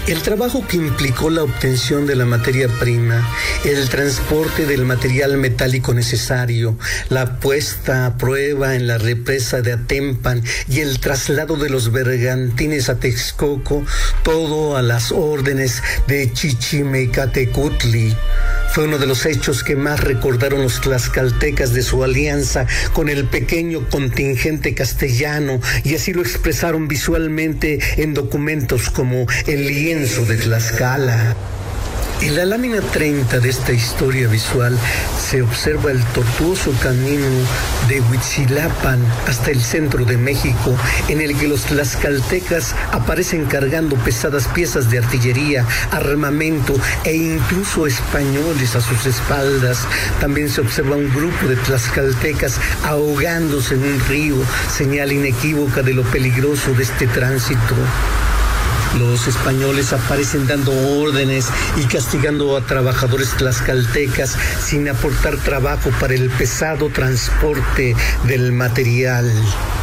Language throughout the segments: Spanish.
El trabajo que implicó la obtención de la materia prima, el transporte del material metálico necesario, la puesta a prueba en la represa de Atempan y el traslado de los bergantines a Texcoco, todo a las órdenes de Chichimecatecutli, fue uno de los hechos que más recordaron los tlaxcaltecas de su alianza con el pequeño contingente castellano, y así lo expresaron visualmente en documentos como el lienzo de Tlaxcala. En la lámina 30 de esta historia visual se observa el tortuoso camino de Huitzilapan hasta el centro de México, en el que los tlaxcaltecas aparecen cargando pesadas piezas de artillería, armamento e incluso españoles a sus espaldas. También se observa un grupo de tlaxcaltecas ahogándose en un río, señal inequívoca de lo peligroso de este tránsito. Los españoles aparecen dando órdenes y castigando a trabajadores tlaxcaltecas sin aportar trabajo para el pesado transporte del material.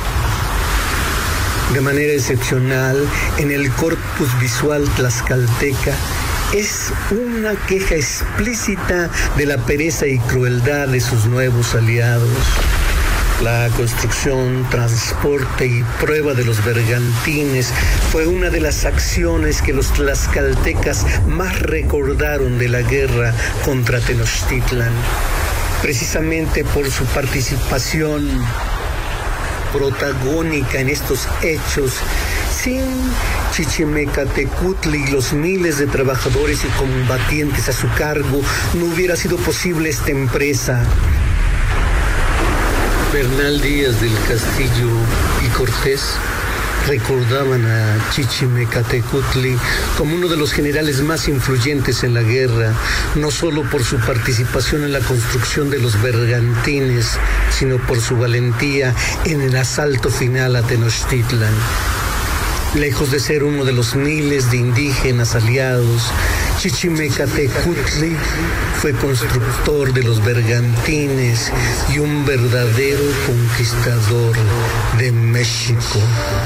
De manera excepcional, en el corpus visual tlaxcalteca es una queja explícita de la pereza y crueldad de sus nuevos aliados. La construcción, transporte y prueba de los bergantines fue una de las acciones que los tlaxcaltecas más recordaron de la guerra contra Tenochtitlan. Precisamente por su participación protagónica en estos hechos, sin Chichimecatecutli y los miles de trabajadores y combatientes a su cargo, no hubiera sido posible esta empresa. Bernal Díaz del Castillo y Cortés recordaban a Chichimecatecutli como uno de los generales más influyentes en la guerra, no solo por su participación en la construcción de los bergantines, sino por su valentía en el asalto final a Tenochtitlan. Lejos de ser uno de los miles de indígenas aliados, Chichimecatecutli fue constructor de los bergantines y un verdadero conquistador de México.